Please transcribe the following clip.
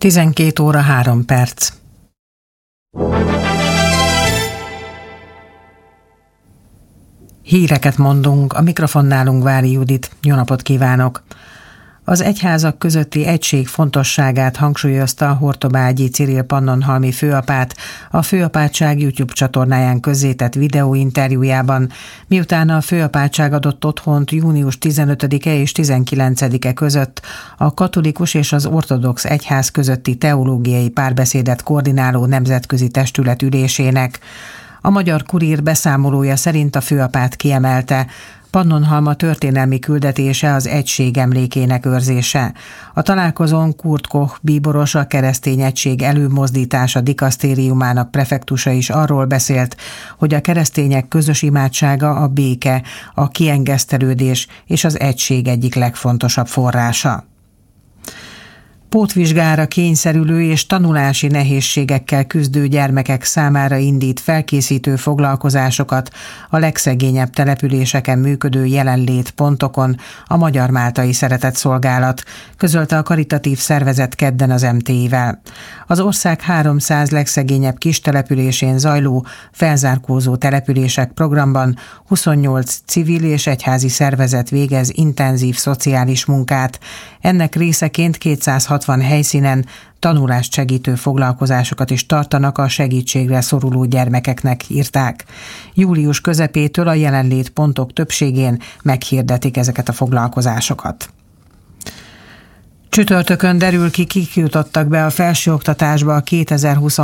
12 óra 3 perc. Híreket mondunk, a mikrofonnálunk Vári Judit. Jó napot kívánok! Az egyházak közötti egység fontosságát hangsúlyozta Hortobágyi Cyril pannonhalmi főapát a Főapátság YouTube csatornáján közzétett videóinterjújában, miután a Főapátság adott otthont június 15-e és 19-e között a katolikus és az ortodox egyház közötti teológiai párbeszédet koordináló nemzetközi testület ülésének. A Magyar Kurír beszámolója szerint a főapát kiemelte, Pannonhalma történelmi küldetése az egység emlékének őrzése. A találkozón Kurt Koch bíboros, a keresztény egység előmozdítása dikasztériumának prefektusa is arról beszélt, hogy a keresztények közös imádsága a béke, a kiengesztelődés és az egység egyik legfontosabb forrása. Pótvizsgára kényszerülő és tanulási nehézségekkel küzdő gyermekek számára indít felkészítő foglalkozásokat a legszegényebb településeken működő jelenlétpontokon a Magyar Máltai Szeretetszolgálat, közölte a karitatív szervezet kedden az MTI-vel. Az ország 300 legszegényebb kistelepülésén zajló felzárkózó települések programban 28 civil és egyházi szervezet végez intenzív szociális munkát. Ennek részeként 260 helyszínen tanulást segítő foglalkozásokat is tartanak a segítségre szoruló gyermekeknek, írták. Július közepétől a jelenlétpontok többségén meghirdetik ezeket a foglalkozásokat. Csütörtökön derül ki, kik jutottak be a felsőoktatásba a 2020